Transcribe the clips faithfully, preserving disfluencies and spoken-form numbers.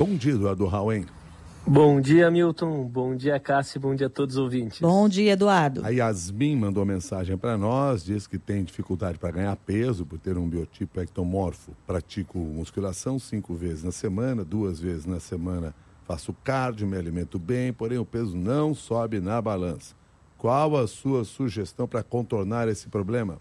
Bom dia, Eduardo Rauen. Bom dia, Milton. Bom dia, Cássio. Bom dia a todos os ouvintes. Bom dia, Eduardo. A Yasmin mandou mensagem para nós, diz que tem dificuldade para ganhar peso por ter um biotipo ectomorfo. Pratico musculação cinco vezes na semana, duas vezes na semana faço cardio, me alimento bem, porém o peso não sobe na balança. Qual a sua sugestão para contornar esse problema?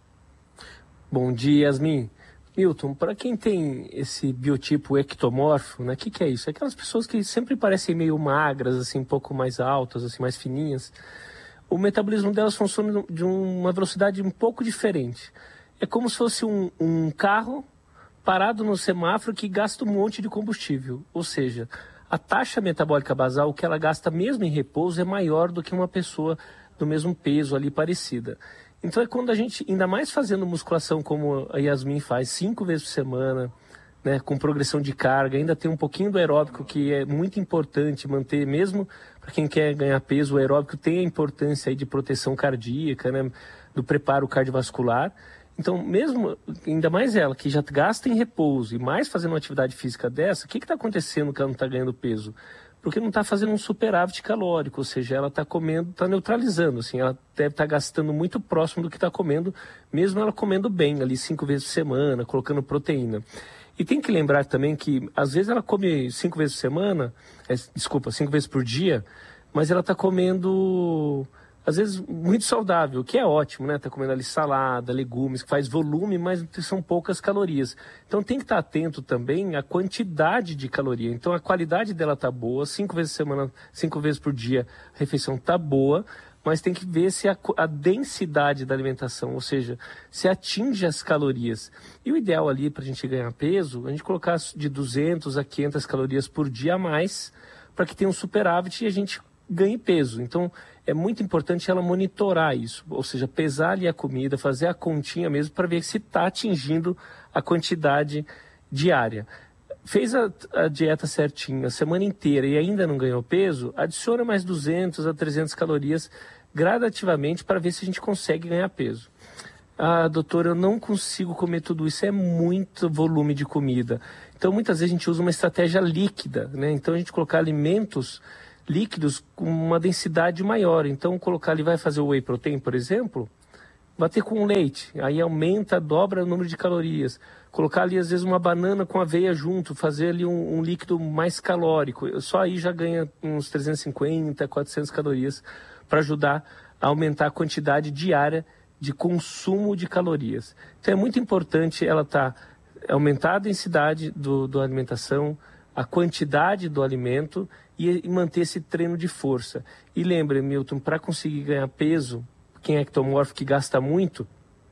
Bom dia, Yasmin. Milton, para quem tem esse biotipo ectomorfo, né, o que, que é isso? É aquelas pessoas que sempre parecem meio magras, assim, um pouco mais altas, assim, mais fininhas. O metabolismo delas funciona de uma velocidade um pouco diferente. É como se fosse um, um carro parado no semáforo que gasta um monte de combustível. Ou seja, a taxa metabólica basal que ela gasta mesmo em repouso é maior do que uma pessoa do mesmo peso ali parecida. Então é quando a gente, ainda mais fazendo musculação como a Yasmin faz, cinco vezes por semana, né, com progressão de carga, ainda tem um pouquinho do aeróbico que é muito importante manter, mesmo para quem quer ganhar peso, o aeróbico tem a importância aí de proteção cardíaca, né, do preparo cardiovascular. Então, mesmo, ainda mais ela, que já gasta em repouso e mais fazendo uma atividade física dessa, o que está acontecendo que ela não está ganhando peso? Porque não está fazendo um superávit calórico, ou seja, ela está comendo, está neutralizando, assim, ela deve estar tá gastando muito próximo do que está comendo, mesmo ela comendo bem, ali cinco vezes por semana, colocando proteína. E tem que lembrar também que, às vezes ela come cinco vezes por semana, é, desculpa, cinco vezes por dia, mas ela está comendo, às vezes, muito saudável, o que é ótimo, né? Está comendo ali salada, legumes, que faz volume, mas são poucas calorias. Então tem que estar atento também à quantidade de caloria. Então a qualidade dela está boa, cinco vezes por semana, cinco vezes por dia, a refeição está boa, mas tem que ver se a, a densidade da alimentação, ou seja, se atinge as calorias. E o ideal ali para a gente ganhar peso, a gente colocar de duzentas a quinhentas calorias por dia a mais, para que tenha um superávit e a gente ganhe peso. Então, é muito importante ela monitorar isso, ou seja, pesar ali a comida, fazer a continha mesmo para ver se está atingindo a quantidade diária. Fez a, a dieta certinha a semana inteira e ainda não ganhou peso, adiciona mais duzentas a trezentas calorias gradativamente para ver se a gente consegue ganhar peso. Ah, doutor, eu não consigo comer tudo isso, é muito volume de comida. Então, muitas vezes a gente usa uma estratégia líquida, né? Então, a gente colocar alimentos líquidos com uma densidade maior. Então, colocar ali, vai fazer o whey protein, por exemplo, bater com leite, aí aumenta, dobra o número de calorias. Colocar ali, às vezes, uma banana com aveia junto, fazer ali um, um líquido mais calórico. Só aí já ganha uns trezentas e cinquenta, quatrocentas calorias para ajudar a aumentar a quantidade diária de consumo de calorias. Então, é muito importante ela tá, aumentar a densidade do, do alimentação, a quantidade do alimento e manter esse treino de força. E lembre, Milton, para conseguir ganhar peso, quem é ectomorfo que gasta muito,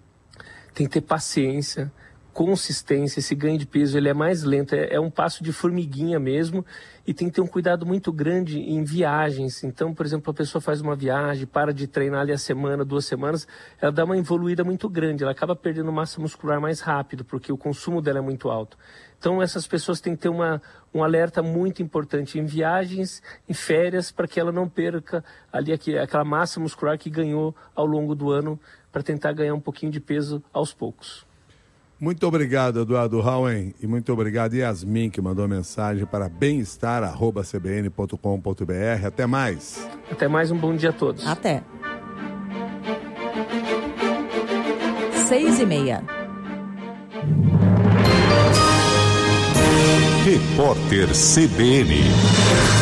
tem que ter paciência, consistência. Esse ganho de peso ele é mais lento, é, é um passo de formiguinha mesmo, e tem que ter um cuidado muito grande em viagens. Então, por exemplo, a pessoa faz uma viagem, para de treinar ali a semana, duas semanas, ela dá uma evoluída muito grande, ela acaba perdendo massa muscular mais rápido, porque o consumo dela é muito alto. Então, essas pessoas têm que ter uma, um alerta muito importante em viagens, em férias, para que ela não perca ali aquela massa muscular que ganhou ao longo do ano, para tentar ganhar um pouquinho de peso aos poucos. Muito obrigado, Eduardo Rauen, e muito obrigado, Yasmin, que mandou mensagem para bem-estar arroba c b n ponto com ponto b r. Até mais. Até mais, um bom dia a todos. Até. Seis e meia. Repórter C B N.